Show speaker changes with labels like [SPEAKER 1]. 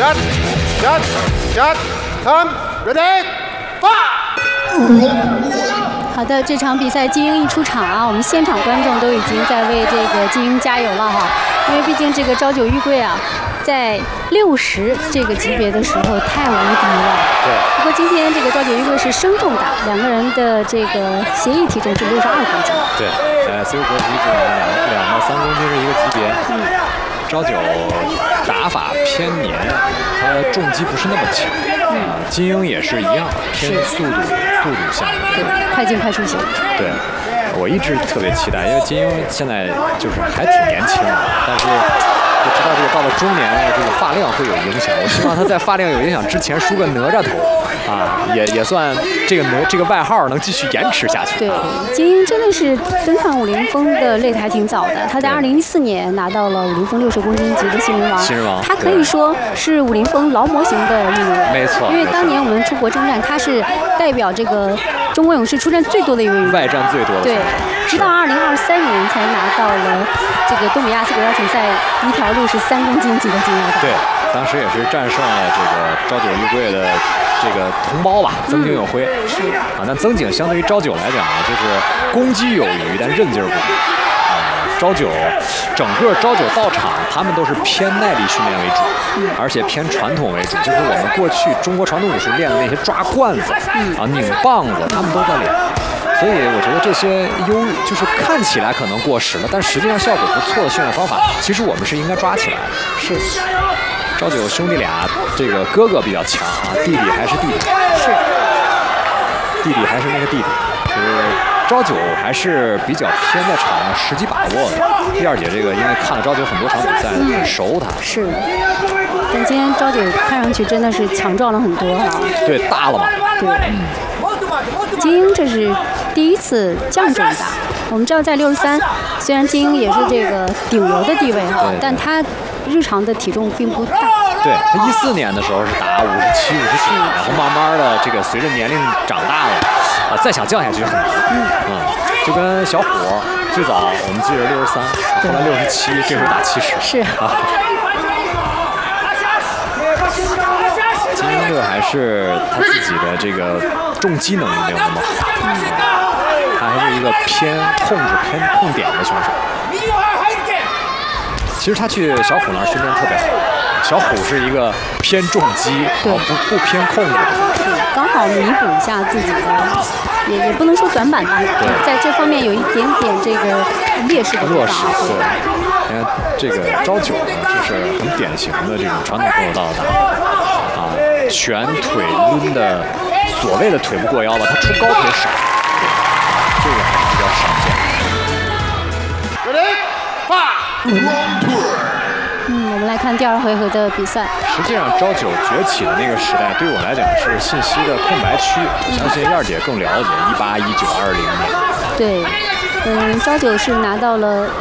[SPEAKER 1] Come, ready, fire!
[SPEAKER 2] 好的，这场比赛金鹰一出场啊，我们现场观众都已经在为这个金鹰加油了哈，因为毕竟这个朝九玉桂啊，在60这个级别的时候太无敌了。
[SPEAKER 3] 对。
[SPEAKER 2] 不过今天这个朝九玉桂是生重打，两个人的这个协议体重是62公斤。
[SPEAKER 3] 对，在自由搏击这2到3公斤是一个级别。朝九打法偏黏，他的重击不是那么强。金鹰也是一样，偏速度项目。
[SPEAKER 2] 对，快进快出型。
[SPEAKER 3] 对，我一直特别期待，因为金鹰现在就是还挺年轻的，但是我知道这个到了中年，这个发量会有影响。我希望他在发量有影响之前梳个哪吒头啊，也算这个外号能继续延迟下去。
[SPEAKER 2] 对，金鹰真的是登上武林风的擂台挺早的，他在2014年拿到了武林风60公斤级的新人王。
[SPEAKER 3] 新人王，
[SPEAKER 2] 他可以说是武林风劳模型的运动员。
[SPEAKER 3] 没错。
[SPEAKER 2] 因为当年我们出国征战，他是代表这个中国勇士出战最多的一位运动员，
[SPEAKER 3] 外战最多的。
[SPEAKER 2] 对，直到2023年才拿到了这个东北亚四国邀请赛一条路是3公斤级的金腰带。
[SPEAKER 3] 对，当时也是战胜了这个朝九玉桂的这个同胞吧，曾经有辉。
[SPEAKER 2] 是
[SPEAKER 3] 啊，那曾景相对于朝九来讲呢，就是攻击有余，但韧劲儿不足。整个朝九到场，他们都是偏耐力训练为主，而且偏传统为主，就是我们过去中国传统武术练的那些抓罐子啊、拧棒子，他们都在练。所以我觉得这些就是看起来可能过时了，但实际上效果不错的训练方法，其实我们是应该抓起来的。
[SPEAKER 2] 是。
[SPEAKER 3] 朝九兄弟俩，这个哥哥比较强啊，弟弟还是弟弟。
[SPEAKER 2] 是。
[SPEAKER 3] 弟弟还是那个弟弟，就是朝九还是比较偏在场上时机把握的。第二姐这个因为看了朝九很多场比赛，很熟他。
[SPEAKER 2] 是。但今天朝九看上去真的是强壮了很多哈。
[SPEAKER 3] 对，大了嘛。
[SPEAKER 2] 对。金鹰这是第一次降重打。我们知道在63，虽然金鹰也是这个顶流的地位哈，但他日常的体重并不大。
[SPEAKER 3] 对，他14年的时候是打57、59，然后慢慢的这个随着年龄长大了，再想降下去就很难。就跟小虎最早我们记得63，后来67，这回打70。
[SPEAKER 2] 是啊。
[SPEAKER 3] 金鹰这还是他自己的这个重击能力没有那么好，他还是一个偏控制、偏控点的选手。其实他去小虎那儿训练特别好。小虎是一个偏重击，不偏控制的，
[SPEAKER 2] 刚好弥补一下自己的，也不能说短板吧，在这方面有一点点这个劣势的地方。
[SPEAKER 3] 对，你看这个朝九呢，就是很典型的这种传统空手道的打法啊，拳腿抡的，所谓的腿不过腰吧，他出高腿少，这个还是比较少见。
[SPEAKER 1] Ready, fire!
[SPEAKER 2] 我们来看第2回合的比赛。
[SPEAKER 3] 实际上，朝九崛起的那个时代，对我来讲是信息的空白区。我相信燕儿姐更了解18、19、20年。
[SPEAKER 2] 对，朝九是拿到了